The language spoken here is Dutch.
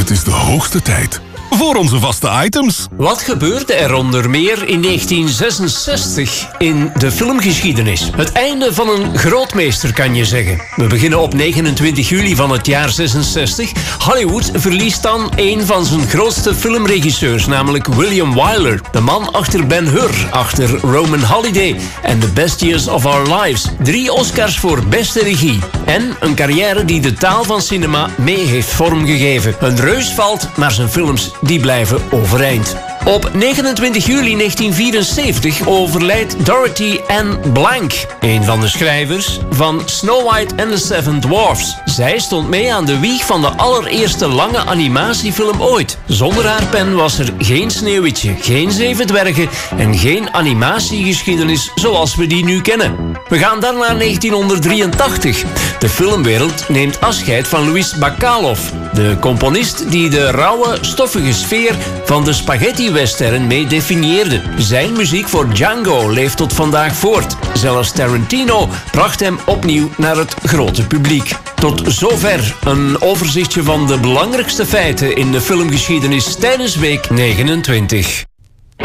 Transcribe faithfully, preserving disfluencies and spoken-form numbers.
Het is de hoogste tijd voor onze vaste items. Wat gebeurde er onder meer in negentien zesenzestig in de filmgeschiedenis? Het einde van een grootmeester, kan je zeggen. We beginnen op negenentwintig juli van het jaar zesenzestig. Hollywood verliest dan een van zijn grootste filmregisseurs, namelijk William Wyler. De man achter Ben-Hur, achter Roman Holiday en The Best Years of Our Lives. Drie Oscars voor beste regie. En een carrière die de taal van cinema mee heeft vormgegeven. Een reus valt, maar zijn films die blijven overeind. Op negenentwintig juli negentien vierenzeventig overlijdt Dorothy Ann Blank, een van de schrijvers van Snow White and the Seven Dwarfs. Zij stond mee aan de wieg van de allereerste lange animatiefilm ooit. Zonder haar pen was er geen Sneeuwwitje, geen Zeven Dwergen en geen animatiegeschiedenis zoals we die nu kennen. We gaan dan naar negentienhonderddrieëntachtig. De filmwereld neemt afscheid van Louis Bacalov, de componist die de rauwe, stoffige sfeer van de spaghetti-western mee definieerde. Zijn muziek voor Django leeft tot vandaag voort. Zelfs Tarantino bracht hem opnieuw naar het grote publiek. Tot zover een overzichtje van de belangrijkste feiten in de filmgeschiedenis tijdens week negenentwintig.